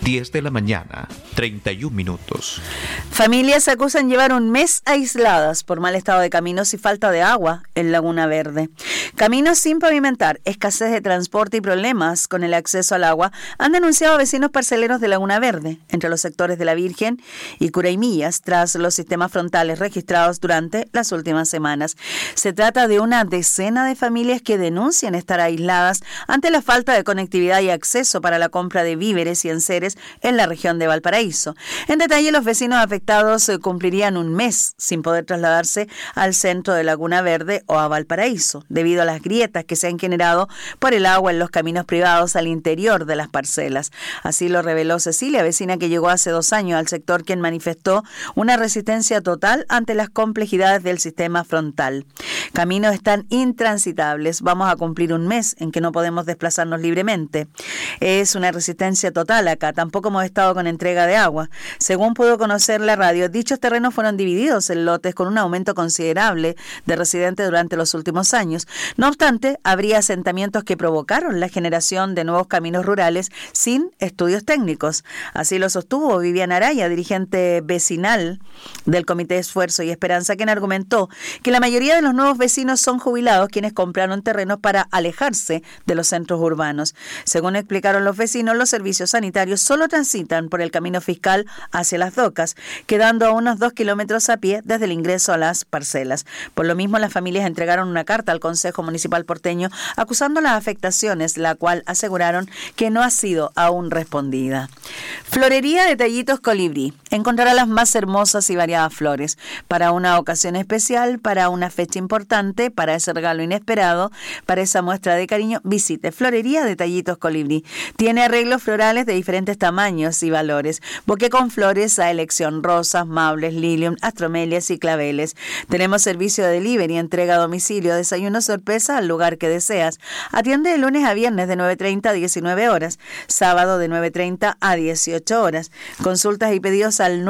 10 de la mañana, 31 minutos. Familias acusan llevar un mes aisladas por mal estado de caminos y falta de agua en Laguna Verde. Caminos sin pavimentar, escasez de transporte y problemas con el acceso al agua han denunciado vecinos parceleros de Laguna Verde, entre los sectores de La Virgen y Curaimillas, tras los sistemas frontales registrados durante las últimas semanas. Se trata de una decena de familias que denuncian estar aisladas ante la falta de conectividad y acceso para la compra de víveres y enseres en la región de Valparaíso. En detalle, los vecinos afectados cumplirían un mes sin poder trasladarse al centro de Laguna Verde o a Valparaíso, debido a las grietas que se han generado por el agua en los caminos privados al interior de las parcelas. Así lo reveló Cecilia, vecina que llegó hace 2 años al sector, quien manifestó una resistencia total ante las complejidades del sistema frontal. Caminos están intransitables. Vamos a cumplir un mes en que no podemos desplazarnos libremente. Es una resistencia total acá. Tampoco hemos estado con entrega de agua. Según pudo conocer la radio, dichos terrenos fueron divididos en lotes con un aumento considerable de residentes durante los últimos años. No obstante, habría asentamientos que provocaron la generación de nuevos caminos rurales sin estudios técnicos. Así lo sostuvo Viviana Araya, dirigente vecinal del Comité de Esfuerzo y Esperanza, quien argumentó que la mayoría de los nuevos vecinos son jubilados quienes compraron terrenos para alejarse de los centros urbanos. Según explicaron los vecinos, los servicios sanitarios solo transitan por el camino fiscal hacia las docas, quedando a unos 2 kilómetros a pie desde el ingreso a las parcelas. Por lo mismo, las familias entregaron una carta al Consejo Municipal porteño acusando las afectaciones, la cual aseguraron que no ha sido aún respondida. Florería Detallitos Colibrí. Encontrará las más hermosas y variadas flores para una ocasión especial, para una fecha importante, para ese regalo inesperado, para esa muestra de cariño. Visite Florería Detallitos Colibrí. Tiene arreglos florales de diferentes tamaños y valores. Bouquet con flores a elección: rosas, maules, lilium, astromelias y claveles. Tenemos servicio de delivery, entrega a domicilio, desayuno sorpresa al lugar que deseas. Atiende de lunes a viernes de 9:30 a 19 horas, sábado de 9:30 a 18 horas. Consultas y pedidos al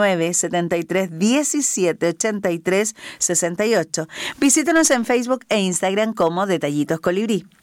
973 17 83 68. Visítenos en Facebook e Instagram como Detallitos Colibrí.